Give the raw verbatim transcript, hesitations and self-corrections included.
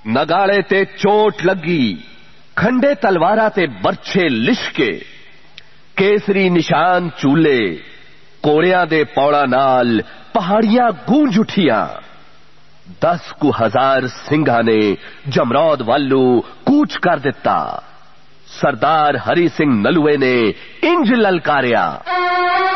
नगाड़े ते चोट लगी, खंडे तलवारा ते बरछे लिशके, केसरी निशान चूले, कोड़ियां दे पौड़ा नाल पहाड़ियां गूंज उठियां। दस कु हजार सिंघा ने जमरौद वालू कूच कर दिता। सरदार हरि सिंह नलुए ने इंज ललकारिया,